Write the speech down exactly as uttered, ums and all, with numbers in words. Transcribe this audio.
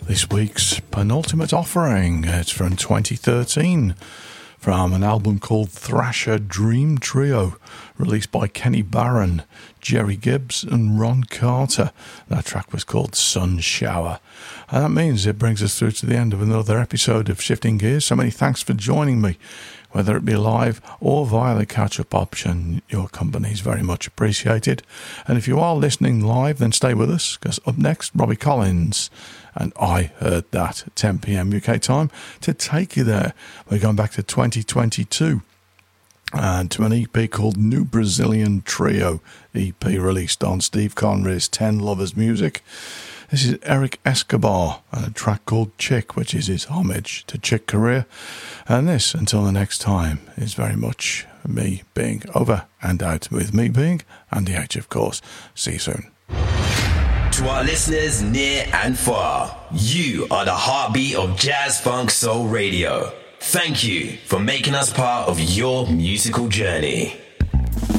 This week's penultimate offering, it's from twenty thirteen, from an album called Thrasher Dream Trio, released by Kenny Barron, Jerry Gibbs and Ron Carter. That track was called Sun Shower. And that means it brings us through to the end of another episode of Shifting Gears. So many thanks for joining me, whether it be live or via the catch-up option. Your company is very much appreciated. And if you are listening live, then stay with us, because up next, Robbie Collins and I Heard That at ten p.m. U K time to take you there. We're going back to twenty twenty-two and to an E P called New Brazilian Trio, E P released on Steve Conry's Ten Lovers Music. This is Eric Escobar and a track called Chick, which is his homage to Chick Corea. And this, until the next time, is very much me being over and out, with me being Andy H, of course. See you soon. To our listeners near and far, you are the heartbeat of Jazz Funk Soul Radio. Thank you for making us part of your musical journey.